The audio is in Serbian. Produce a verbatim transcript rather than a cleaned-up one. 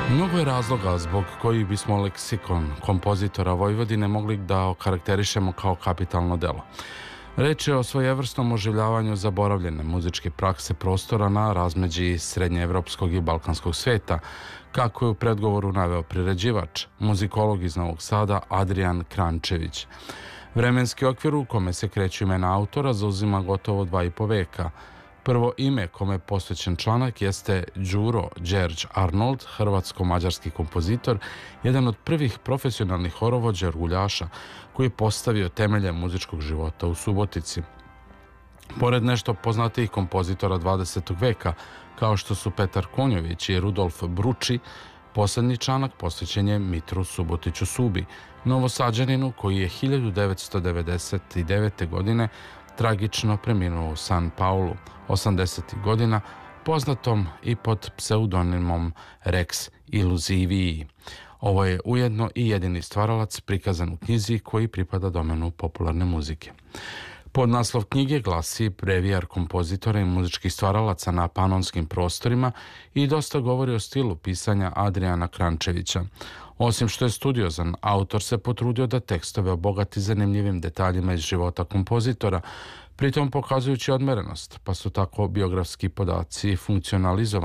Mnogo je razloga zbog kojih bismo leksikon kompozitora Vojvodine mogli da okarakterišemo kao kapitalno delo. Reč je o svojevrsnom oživljavanju zaboravljene muzičke prakse prostora na razmeđi srednjeevropskog i balkanskog sveta, kako je u predgovoru naveo priređivač, muzikolog iz Novog Sada Adrijan Krančević. Vremenski okvir u kome se kreću imena autora zauzima gotovo dva i po veka. Prvo ime kome je posvećen članak jeste Đuro Đerđ Arnold, hrvatsko-mađarski kompozitor, jedan od prvih profesionalnih horovođa ruljaša koji je postavio temelje muzičkog života u Subotici. Pored nešto poznatijih kompozitora dvadesetog veka, kao što su Petar Konjović i Rudolf Bruči, poslednji članak posvećen je Mitru Subotiću Subi, Novosađaninu koji je hiljadu devetsto devedeset devete. godine tragično preminuo u San Paulu osamdesetih godina, poznatom i pod pseudonimom Rex Iluziviji. Ovo je ujedno i jedini stvaralac prikazan u knjizi koji pripada domenu popularne muzike. Podnaslov knjige glasi Brevijar kompozitora i muzičkih stvaralaca na panonskim prostorima i dosta govori o stilu pisanja Adrijana Krančevića. Osim što je studiozan, autor se potrudio da tekstove obogati zanimljivim detaljima iz života kompozitora, pritom pokazujući odmerenost, pa su tako biografski podaci funkcionalizovani